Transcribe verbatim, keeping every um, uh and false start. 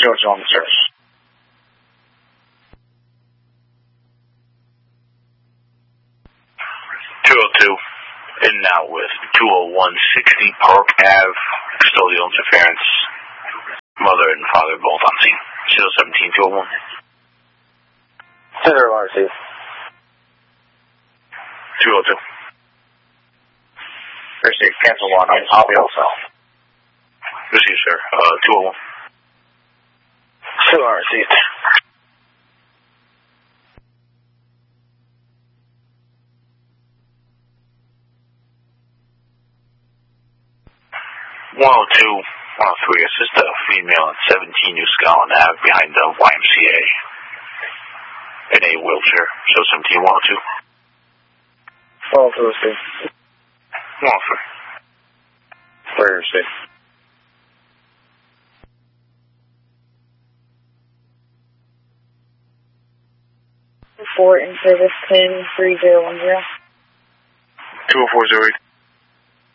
zero two on the service. two oh two, in and out with two oh one sixty Park Avenue, custodial interference. Mother and father both on scene. zero seventeen two oh one. Center R C. two oh two. Receive, cancel one on I'll be also. Receive, sir. Uh, two oh one. two R C. one oh two, one oh three, assist a female at seventeen New Scotland Avenue behind the Y M C A in a wheelchair. zero seventeen one oh two. one oh two, receive. one oh three. three, receive. Four in service ten three zero one zero. two oh four zero eight.